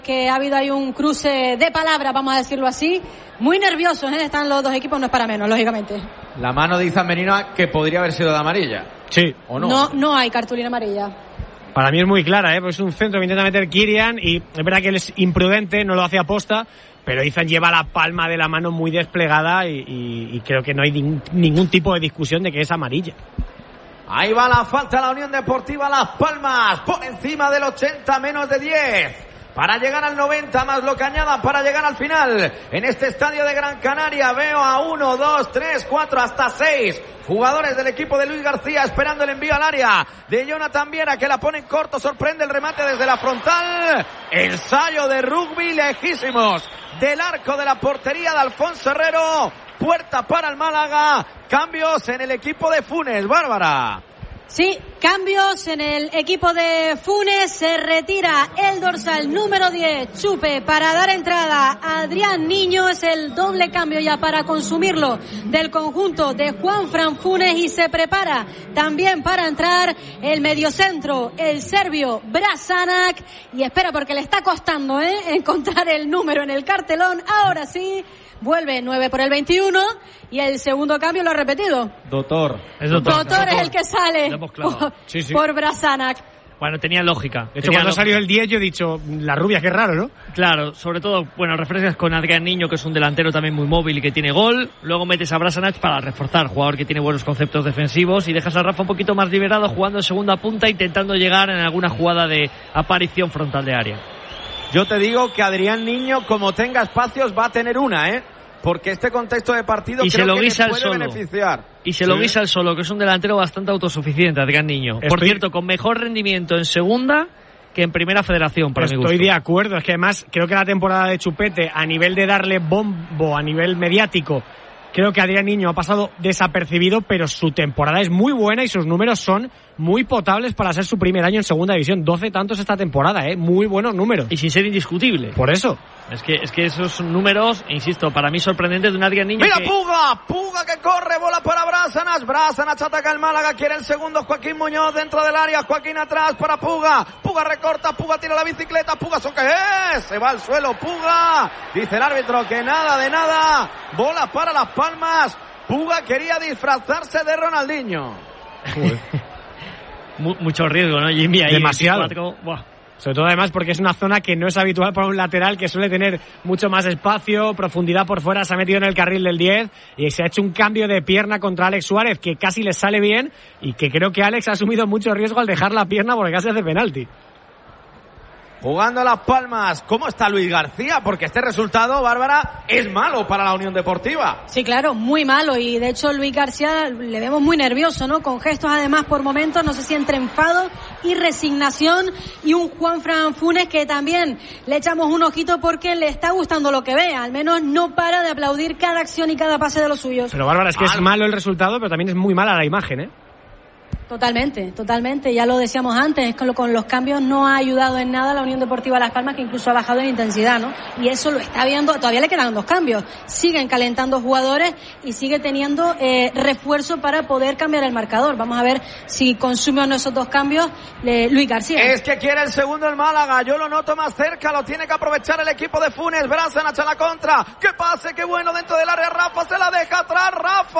Que ha habido ahí un cruce de palabras, vamos a decirlo así, muy nerviosos, están los dos equipos, no es para menos, lógicamente. La mano de Izan Merino que podría haber sido de amarilla. Sí. ¿O no? No hay cartulina amarilla. Para mí es muy clara, pues es un centro que intenta meter Kirian y es verdad que él es imprudente, no lo hace aposta, pero Izan lleva la palma de la mano muy desplegada y creo que no hay ningún tipo de discusión de que es amarilla. Ahí va la falta a la Unión Deportiva Las Palmas, por encima del 80, menos de 10. Para llegar al 90, más lo que añada para llegar al final. En este estadio de Gran Canaria veo a 1, 2, 3, 4, hasta 6 jugadores del equipo de Luis García esperando el envío al área de Jonathan Viera, que la pone en corto, sorprende el remate desde la frontal. Ensayo de rugby lejísimos del arco de la portería de Alfonso Herrero. Puerta para el Málaga. Cambios en el equipo de Funes, Bárbara. Sí, cambios en el equipo de Funes. Se retira el dorsal número 10, Chupe, para dar entrada a Adrián Niño. Es el doble cambio ya para consumirlo del conjunto de Juanfran Funes. Y se prepara también para entrar el mediocentro, el serbio Brasanac. Y espera, porque le está costando encontrar el número en el cartelón. Ahora sí, vuelve 9 por el 21. Y el segundo cambio lo ha repetido. Doctor es el que sale por Brasanac. Bueno, tenía lógica. De hecho, cuando salió el 10 yo he dicho, la rubia, qué raro, ¿no? Claro, sobre todo, bueno, refrescas con Adrián Niño, que es un delantero también muy móvil y que tiene gol. Luego metes a Brasanac para reforzar, jugador que tiene buenos conceptos defensivos, y dejas a Rafa un poquito más liberado jugando en segunda punta, intentando llegar en alguna jugada de aparición frontal de área. Yo te digo que Adrián Niño, como tenga espacios, va a tener una, porque este contexto de partido creo que le puede beneficiar. Y se lo guisa el solo, que es un delantero bastante autosuficiente, Adrián Niño. Por cierto, con mejor rendimiento en segunda que en primera federación, para mi gusto. Estoy de acuerdo, es que además creo que la temporada de Chupete, a nivel de darle bombo, a nivel mediático, creo que Adrián Niño ha pasado desapercibido, pero su temporada es muy buena y sus números son muy potables para ser su primer año en segunda división. 12 tantos esta temporada, muy buenos números. Y sin ser indiscutible. Por eso. Es que esos números, insisto, para mí sorprendentes de un Adrián Niño. ¡Mira, Puga que corre, bola para Brasanac ataca el Málaga, quiere el segundo Joaquín Muñoz dentro del área, Joaquín atrás para Puga recorta, Puga tira la bicicleta, Puga se va al suelo, Puga, dice el árbitro que nada de nada, bola para Las Palmas. Puga quería disfrazarse de Ronaldinho. Mucho riesgo, ¿no, Jimmy? Ahí demasiado. Sobre todo además porque es una zona que no es habitual para un lateral, que suele tener mucho más espacio, profundidad por fuera. Se ha metido en el carril del 10 y se ha hecho un cambio de pierna contra Alex Suárez que casi le sale bien, y que creo que Alex ha asumido mucho riesgo al dejar la pierna porque casi hace penalti. Jugando Las Palmas. ¿Cómo está Luis García? Porque este resultado, Bárbara, es malo para la Unión Deportiva. Sí, claro, muy malo. Y de hecho Luis García le vemos muy nervioso, ¿no? Con gestos además por momentos, no sé si entre enfado y resignación. Y un Juanfran Funes que también le echamos un ojito porque le está gustando lo que ve. Al menos no para de aplaudir cada acción y cada pase de los suyos. Pero Bárbara, es que es malo el resultado, pero también es muy mala la imagen, Totalmente. Ya lo decíamos antes, con los cambios no ha ayudado en nada a la Unión Deportiva Las Palmas, que incluso ha bajado en intensidad, ¿no? Y eso lo está viendo, todavía le quedan 2 cambios. Siguen calentando jugadores y sigue teniendo refuerzo para poder cambiar el marcador. Vamos a ver si consume o no esos 2 cambios Luis García. Es que quiere el segundo el Málaga, yo lo noto más cerca, lo tiene que aprovechar el equipo de Funes. Brasanac a la contra, que pase, qué bueno dentro del área, Rafa se la deja atrás,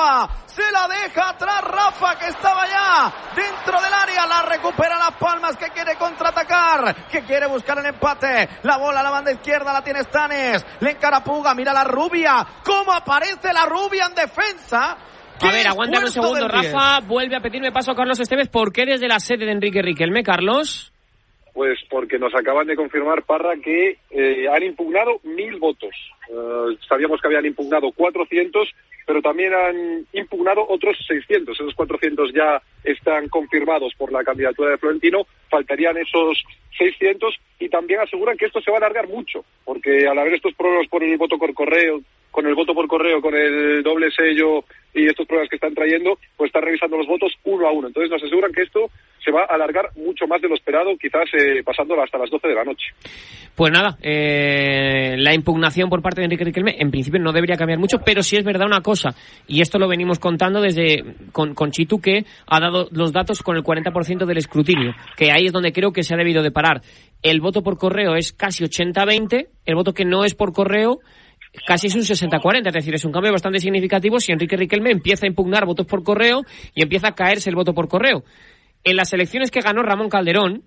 Rafa, que estaba ya dentro del área, la recupera Las Palmas, que quiere contraatacar, que quiere buscar el empate. La bola a la banda izquierda la tiene Stanes, le encara Puga, mira la rubia, cómo aparece la rubia en defensa. A ver, aguántame un segundo, Rafa, vuelve a pedirme paso a Carlos Esteves. ¿Por qué desde la sede de Enrique Riquelme, Carlos? Pues porque nos acaban de confirmar, Parra, que han impugnado 1.000 votos. Sabíamos que habían impugnado 400, pero también han impugnado otros 600. Esos 400 ya están confirmados por la candidatura de Florentino. Faltarían esos 600 y también aseguran que esto se va a alargar mucho, porque al haber estos problemas por el voto por correo, con el doble sello y estos problemas que están trayendo, pues están revisando los votos uno a uno. Entonces nos aseguran que esto se va a alargar mucho más de lo esperado, quizás pasándolo hasta las 12 de la noche. Pues nada, la impugnación por parte de Enrique Riquelme en principio no debería cambiar mucho, pero sí es verdad una cosa, y esto lo venimos contando con Chitu, que ha dado los datos con el 40% del escrutinio, que ahí es donde creo que se ha debido de parar. El voto por correo es casi 80-20, el voto que no es por correo casi es un 60-40, es decir, es un cambio bastante significativo si Enrique Riquelme empieza a impugnar votos por correo y empieza a caerse el voto por correo. En las elecciones que ganó Ramón Calderón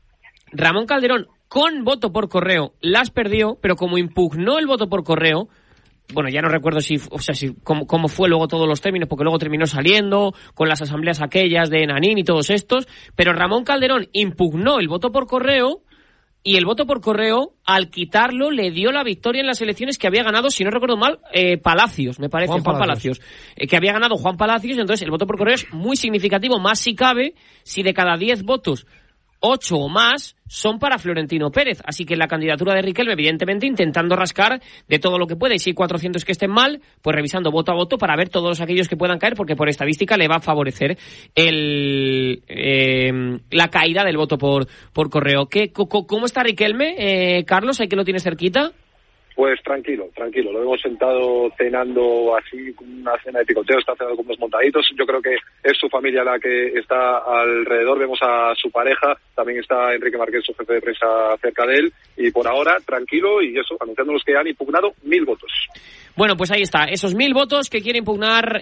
con voto por correo las perdió, pero como impugnó el voto por correo, bueno, ya no recuerdo cómo fue luego todos los términos, porque luego terminó saliendo con las asambleas aquellas de Nanín y todos estos, pero Ramón Calderón impugnó el voto por correo, y el voto por correo, al quitarlo, le dio la victoria en las elecciones que había ganado, si no recuerdo mal, Palacios, me parece, Juan Palacios. Que había ganado Juan Palacios, entonces el voto por correo es muy significativo, más si cabe, si de cada 10 votos, 8 o más son para Florentino Pérez. Así que la candidatura de Riquelme, evidentemente, intentando rascar de todo lo que puede. Y si hay 400 que estén mal, pues revisando voto a voto para ver todos aquellos que puedan caer, porque por estadística le va a favorecer la caída del voto por correo. ¿Cómo está Riquelme, Carlos? ¿Hay que lo tiene cerquita? Pues tranquilo, lo hemos sentado cenando así, una cena de picoteo, está cenando con unos montaditos. Yo creo que es su familia la que está alrededor, vemos a su pareja, también está Enrique Marqués, su jefe de prensa, cerca de él, y por ahora tranquilo, y eso, anunciándonos que han impugnado 1.000 votos. Bueno, pues ahí está, esos 1.000 votos que quiere impugnar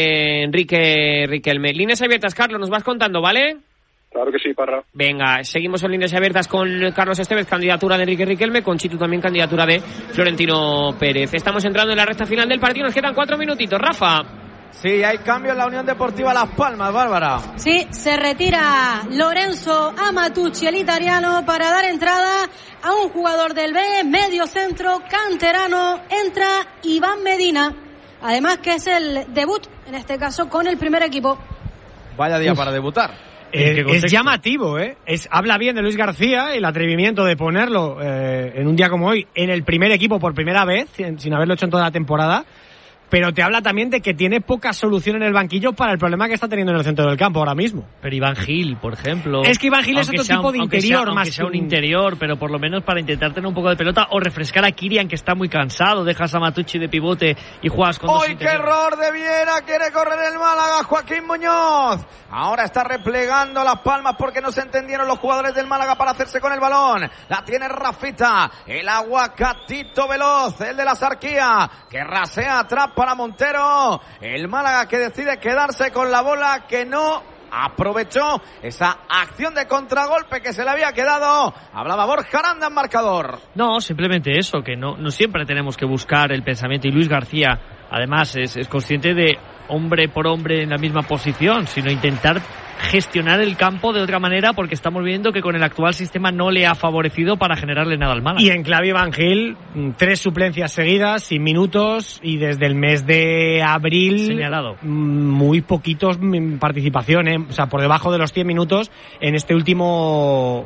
Enrique Riquelme. Líneas abiertas, Carlos, nos vas contando, ¿vale? Claro que sí, Parra. Venga, seguimos en líneas abiertas con Carlos Estevez, candidatura de Enrique Riquelme, con Chitu también candidatura de Florentino Pérez. Estamos entrando en la recta final del partido, nos quedan 4 minutitos. Rafa. Sí, hay cambio en la Unión Deportiva Las Palmas, Bárbara. Sí, se retira Lorenzo Amatucci, el italiano, para dar entrada a un jugador del B, medio centro, canterano. Entra Iván Medina, además que es el debut, en este caso, con el primer equipo. Vaya día para debutar. Es llamativo, ¿eh? Habla bien de Luis García, el atrevimiento de ponerlo en un día como hoy en el primer equipo por primera vez, sin haberlo hecho en toda la temporada, pero te habla también de que tiene poca solución en el banquillo para el problema que está teniendo en el centro del campo ahora mismo. Pero Iván Gil, por ejemplo... Es que Iván Gil es otro tipo de interior, aunque sea un interior, pero por lo menos para intentar tener un poco de pelota o refrescar a Kirian, que está muy cansado, dejas a Matucci de pivote y juegas con dos interiores. ¡Qué error de Viera! Quiere correr el Málaga, Joaquín Muñoz. Ahora está replegando Las Palmas porque no se entendieron los jugadores del Málaga para hacerse con el balón. La tiene Rafita, el aguacatito veloz, el de la Sarquía, que rasea atrás para Montero. El Málaga que decide quedarse con la bola, que no aprovechó esa acción de contragolpe que se le había quedado. Hablaba Borja Aranda en marcador. No, simplemente eso, que no siempre tenemos que buscar el pensamiento, y Luis García además es consciente de hombre por hombre en la misma posición, sino intentar gestionar el campo de otra manera, porque estamos viendo que con el actual sistema no le ha favorecido para generarle nada al Málaga. Y en clave Iván Gil, 3 suplencias seguidas, sin minutos, y desde el mes de abril señalado. Muy poquitos participación, o sea, por debajo de los 100 minutos en este último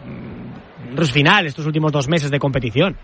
final, estos últimos 2 meses de competición.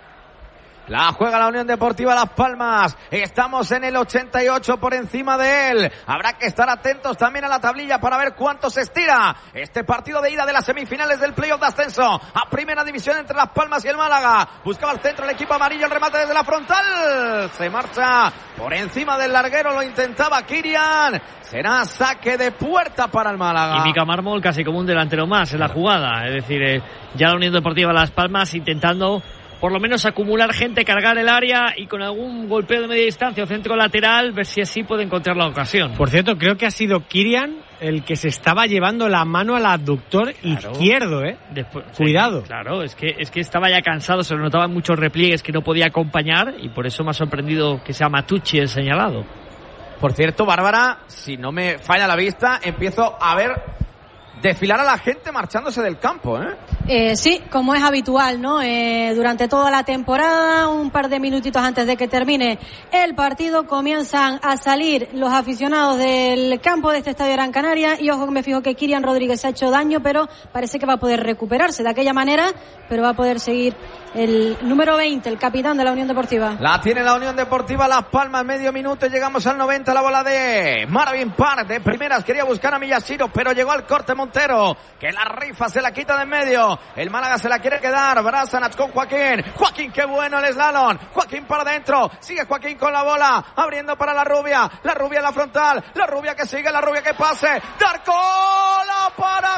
La juega la Unión Deportiva Las Palmas. Estamos en el 88 por encima de él. Habrá que estar atentos también a la tablilla para ver cuánto se estira este partido de ida de las semifinales del playoff de ascenso a primera división entre Las Palmas y el Málaga. Buscaba el centro el equipo amarillo, el remate desde la frontal. Se marcha por encima del larguero, lo intentaba Kirian. Será saque de puerta para el Málaga. Y Mica Mármol casi como un delantero más en la jugada. Es decir, ya la Unión Deportiva Las Palmas intentando por lo menos acumular gente, cargar el área y con algún golpeo de media distancia o centro lateral, ver si así puede encontrar la ocasión. Por cierto, creo que ha sido Kirian el que se estaba llevando la mano al abductor izquierdo, ¿eh? Después, cuidado. Sí, claro, es que estaba ya cansado, se le notaban muchos repliegues que no podía acompañar, y por eso me ha sorprendido que sea Matucci el señalado. Por cierto, Bárbara, si no me falla la vista, empiezo a ver desfilar a la gente marchándose del campo, ¿eh? Sí, como es habitual, ¿no? Durante toda la temporada, un par de minutitos antes de que termine el partido, comienzan a salir los aficionados del campo de este estadio de Gran Canaria. Y ojo, que me fijo que Kirian Rodríguez se ha hecho daño, pero parece que va a poder recuperarse de aquella manera, pero va a poder seguir el número 20, el capitán de la Unión Deportiva. La tiene la Unión Deportiva Las Palmas, medio minuto, llegamos al 90, la bola de Marvin Park, de primeras quería buscar a Miyashiro, pero llegó al corte Montero, que la rifa se la quita de en medio, el Málaga se la quiere quedar, Brasanac con Joaquín, qué bueno el slalom, Joaquín para adentro, sigue Joaquín con la bola, abriendo para la rubia en la frontal, la rubia que sigue, la rubia que pase, Darcola para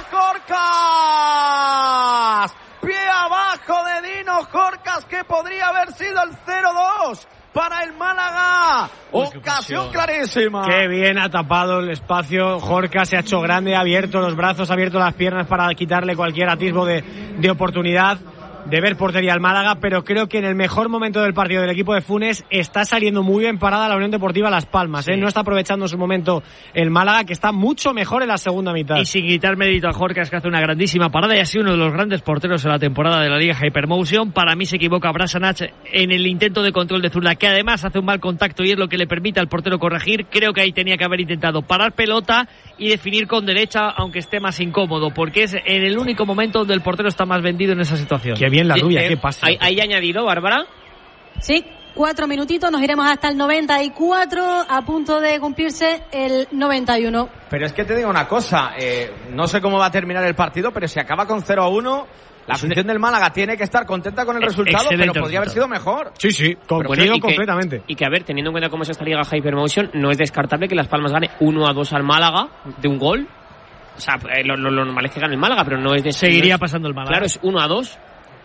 Jorcas. Pie abajo de Dino Jorcas, que podría haber sido el 0-2 para el Málaga. Ocasión clarísima. Qué bien ha tapado el espacio. Jorcas se ha hecho grande, ha abierto los brazos, ha abierto las piernas para quitarle cualquier atisbo de oportunidad de ver portería al Málaga, pero creo que en el mejor momento del partido del equipo de Funes está saliendo muy bien parada la Unión Deportiva Las Palmas, sí. No está aprovechando su momento el Málaga, que está mucho mejor en la segunda mitad. Y sin quitar mérito a Jorcas, que hace una grandísima parada y ha sido uno de los grandes porteros en la temporada de la Liga Hypermotion. Para mí se equivoca Brasanac en el intento de control de zurda, que además hace un mal contacto y es lo que le permite al portero corregir. Creo que ahí tenía que haber intentado parar pelota y definir con derecha, aunque esté más incómodo, porque es en el único momento donde el portero está más vendido en esa situación. Qué bien la rubia, qué pasa. ¿Hay añadido, Bárbara? Sí, 4 minutitos, nos iremos hasta el 94, a punto de cumplirse el 91. Pero es que te digo una cosa, no sé cómo va a terminar el partido, pero si acaba con 0-1, la afición del Málaga tiene que estar contenta con el resultado, pero podría haber sido mejor. Sí, contigo completamente. Y que, a ver, teniendo en cuenta cómo es esta Liga Hypermotion, no es descartable que Las Palmas gane 1-2 al Málaga de un gol. O sea, lo normal es que gane el Málaga, pero no es de... Seguiría pasando el Málaga. Claro, es 1-2.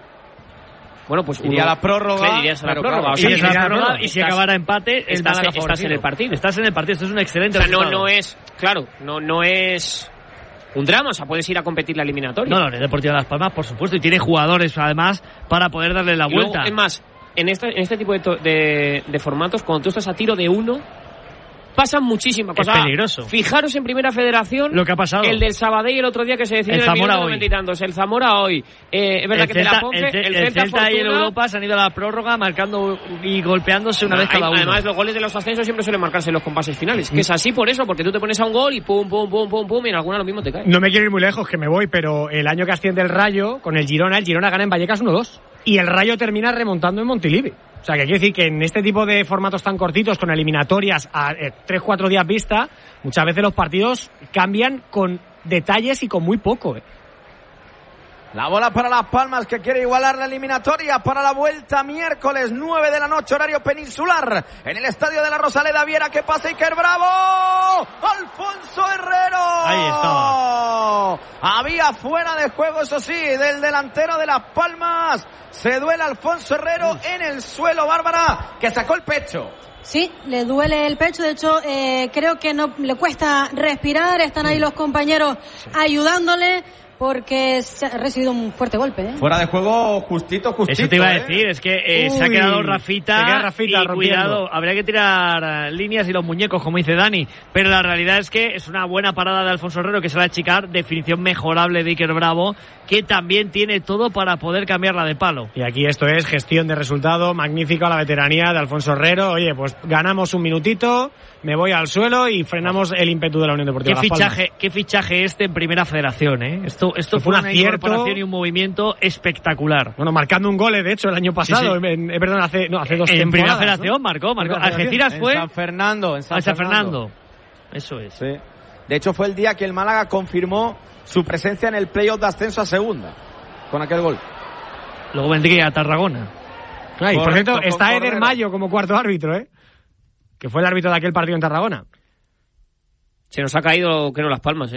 Bueno, pues iría a la prórroga. Irías a la prórroga. Claro. O sea, y si acabara empate, estás en el partido. Estás en el partido, esto es un excelente resultado. No es, claro, no es un drama, o sea, puedes ir a competir la eliminatoria. No, el Deportivo de Las Palmas, por supuesto, y tiene jugadores además para poder darle la vuelta. Luego, es más, en este tipo de formatos, cuando tú estás a tiro de uno, pasan muchísimas cosas. Es peligroso. Fijaros en Primera Federación lo que ha pasado. El del Sabadell el otro día que se decidió el Zamora hoy. El Zamora hoy. Es verdad que te la Ponce, el Celta y el Europa se han ido a la prórroga marcando y golpeándose una vez cada uno. Además, los goles de los ascensos siempre suelen marcarse en los compases finales. Que es así por eso, porque tú te pones a un gol y pum, y en alguna lo mismo te cae. No me quiero ir muy lejos, que me voy, pero el año que asciende el Rayo con el Girona gana en Vallecas 1-2. Y el Rayo termina remontando en Montilivi. O sea, que quiere decir que en este tipo de formatos tan cortitos, con eliminatorias a 3-4 días vista, muchas veces los partidos cambian con detalles y con muy poco. La bola para Las Palmas, que quiere igualar la eliminatoria para la vuelta miércoles 9 de la noche, horario peninsular, en el estadio de la Rosaleda. Viera que pasa Iker Bravo. Alfonso Herrero. Ahí estaba. Había fuera de juego, eso sí, del delantero de Las Palmas. Se duele Alfonso Herrero en el suelo, Bárbara, que sacó el pecho. Sí, le duele el pecho, de hecho creo que no le cuesta respirar, están ahí los compañeros ayudándole, porque se ha recibido un fuerte golpe. Fuera de juego justito. Eso te iba a decir, es que se ha quedado Rafita y rompiendo. Cuidado, habría que tirar líneas y los muñecos, como dice Dani, pero la realidad es que es una buena parada de Alfonso Herrero, que se va a achicar, definición mejorable de Iker Bravo, que también tiene todo para poder cambiarla de palo. Y aquí esto es gestión de resultado, magnífico a la veteranía de Alfonso Herrero. Oye, pues ganamos un minutito, me voy al suelo y frenamos el ímpetu de la Unión Deportiva Las Palmas. Qué fichaje en Primera Federación, ¿eh? Esto fue una incorporación y un movimiento espectacular. Bueno, marcando un gol, de hecho, el año pasado. Sí. Perdón, hace 2 temporadas. En Primera Federación, ¿no? marcó. Algeciras fue. En San Fernando. Eso es. Sí. De hecho, fue el día que el Málaga confirmó su presencia en el playoff de ascenso a segunda, con aquel gol. Luego vendría a Tarragona. Claro, y por cierto, está Eder Mayo como cuarto árbitro, que fue el árbitro de aquel partido en Tarragona. Se nos ha caído, creo, Las Palmas,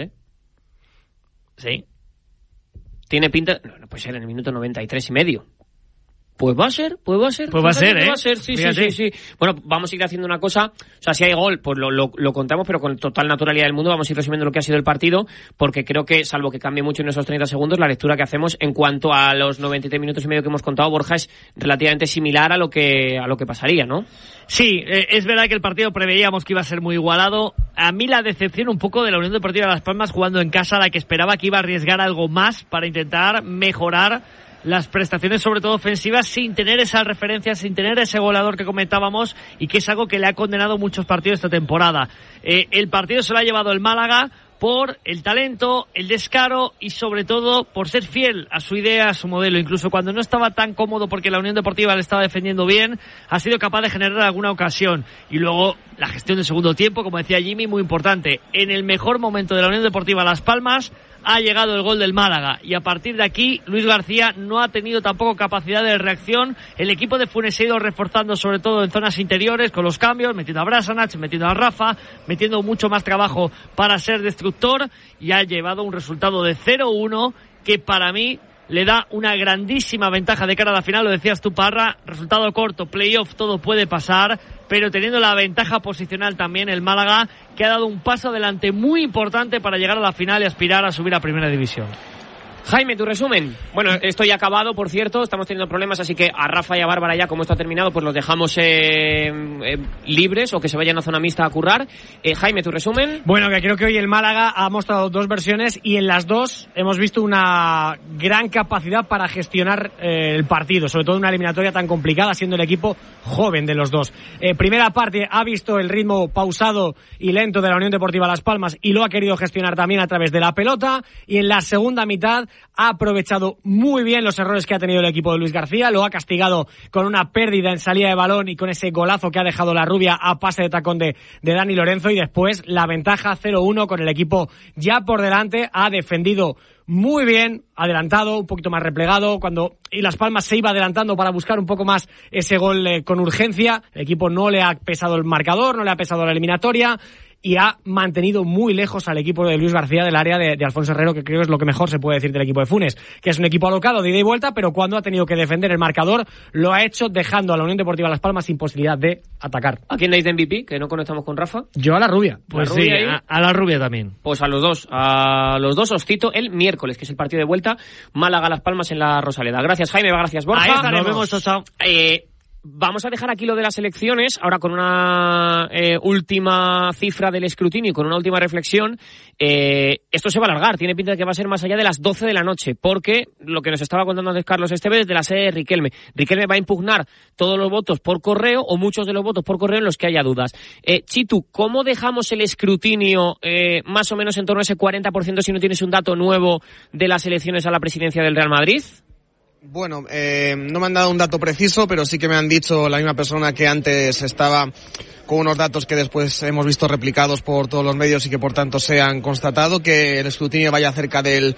Sí. Tiene pinta... No puede ser en el minuto 93 y medio. Pues va a ser. Pues va a ser, ¿eh? Va a ser, sí. Bueno, vamos a ir haciendo una cosa. O sea, si hay gol, pues lo contamos, pero con total naturalidad del mundo vamos a ir resumiendo lo que ha sido el partido, porque creo que, salvo que cambie mucho en esos 30 segundos, la lectura que hacemos en cuanto a los 93 minutos y medio que hemos contado, Borja, es relativamente similar a lo que pasaría, ¿no? Sí, es verdad que el partido preveíamos que iba a ser muy igualado. A mí la decepción un poco de la Unión Deportiva Las Palmas jugando en casa, la que esperaba que iba a arriesgar algo más para intentar mejorar las prestaciones, sobre todo ofensivas, sin tener esa referencia, sin tener ese goleador que comentábamos, y que es algo que le ha condenado muchos partidos esta temporada. El partido se lo ha llevado el Málaga por el talento, el descaro y sobre todo por ser fiel a su idea, a su modelo. Incluso cuando no estaba tan cómodo porque la Unión Deportiva le estaba defendiendo bien, ha sido capaz de generar alguna ocasión. Y luego la gestión del segundo tiempo, como decía Jimmy, muy importante. En el mejor momento de la Unión Deportiva Las Palmas ha llegado el gol del Málaga, y a partir de aquí Luis García no ha tenido tampoco capacidad de reacción. El equipo de Funes se ha ido reforzando sobre todo en zonas interiores con los cambios, metiendo a Brasanac, metiendo a Rafa, metiendo mucho más trabajo para ser destructor, y ha llevado un resultado de 0-1 que para mí le da una grandísima ventaja de cara a la final. Lo decías tú, Parra, resultado corto, playoff, todo puede pasar, pero teniendo la ventaja posicional también el Málaga, que ha dado un paso adelante muy importante para llegar a la final y aspirar a subir a Primera División. Jaime, tu resumen. Bueno, esto ya ha acabado, por cierto, estamos teniendo problemas, así que a Rafa y a Bárbara ya, como esto ha terminado, pues los dejamos libres, o que se vayan a zona mixta a currar. Jaime, tu resumen. Bueno, que creo que hoy el Málaga ha mostrado dos versiones, y en las dos hemos visto una gran capacidad para gestionar el partido, sobre todo en una eliminatoria tan complicada, siendo el equipo joven de los dos. Primera parte ha visto el ritmo pausado y lento de la Unión Deportiva Las Palmas, y lo ha querido gestionar también a través de la pelota, y en la segunda mitad ha aprovechado muy bien los errores que ha tenido el equipo de Luis García, lo ha castigado con una pérdida en salida de balón y con ese golazo que ha dejado la rubia a pase de tacón de Dani Lorenzo, y después la ventaja 0-1 con el equipo ya por delante. Ha defendido muy bien, adelantado, un poquito más replegado, y Las Palmas se iba adelantando para buscar un poco más ese gol con urgencia. El equipo no le ha pesado el marcador, no le ha pesado la eliminatoria, y ha mantenido muy lejos al equipo de Luis García del área de Alfonso Herrero, que creo que es lo que mejor se puede decir del equipo de Funes, que es un equipo alocado de ida y vuelta, pero cuando ha tenido que defender el marcador lo ha hecho dejando a la Unión Deportiva Las Palmas sin posibilidad de atacar. ¿A quién dais de MVP? Que no conectamos con Rafa. Yo a la rubia. Pues la sí, rubia a la rubia también. Pues a los dos os cito el miércoles, que es el partido de vuelta, Málaga-Las Palmas en la Rosaleda. Gracias, Jaime, gracias, Borja. Ahí estaremos. Nos vemos, chao. Vamos a dejar aquí lo de las elecciones, ahora con una última cifra del escrutinio y con una última reflexión. Esto se va a alargar, tiene pinta de que va a ser más allá de las 12 de la noche, porque lo que nos estaba contando antes Carlos Esteves de la sede de Riquelme. Riquelme va a impugnar todos los votos por correo, o muchos de los votos por correo en los que haya dudas. Chitu, ¿cómo dejamos el escrutinio más o menos en torno a ese 40% si no tienes un dato nuevo de las elecciones a la presidencia del Real Madrid? Bueno, no me han dado un dato preciso, pero sí que me han dicho la misma persona que antes estaba con unos datos que después hemos visto replicados por todos los medios y que por tanto se han constatado, que el escrutinio vaya cerca del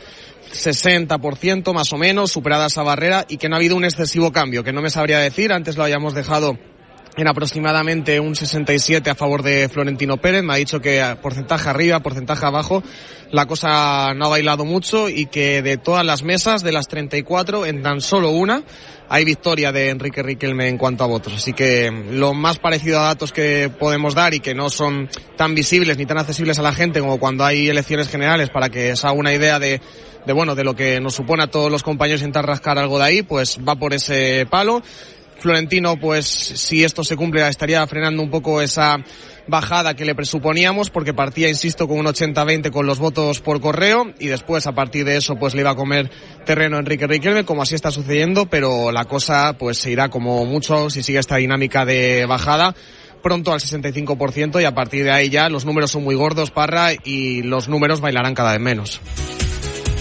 60% más o menos, superada esa barrera, y que no ha habido un excesivo cambio, que no me sabría decir. Antes lo habíamos dejado en aproximadamente un 67 a favor de Florentino Pérez. Me ha dicho que porcentaje arriba, porcentaje abajo, la cosa no ha bailado mucho, y que de todas las mesas, de las 34, en tan solo una hay victoria de Enrique Riquelme en cuanto a votos. Así que lo más parecido a datos que podemos dar, y que no son tan visibles ni tan accesibles a la gente como cuando hay elecciones generales, para que se haga una idea de lo que nos supone a todos los compañeros intentar rascar algo de ahí, pues va por ese palo. Florentino, pues si esto se cumple, estaría frenando un poco esa bajada que le presuponíamos, porque partía, insisto, con un 80-20 con los votos por correo, y después a partir de eso pues le iba a comer terreno a Enrique Riquelme, como así está sucediendo, pero la cosa pues se irá como mucho, si sigue esta dinámica de bajada, pronto al 65%, y a partir de ahí ya los números son muy gordos, Parra, y los números bailarán cada vez menos.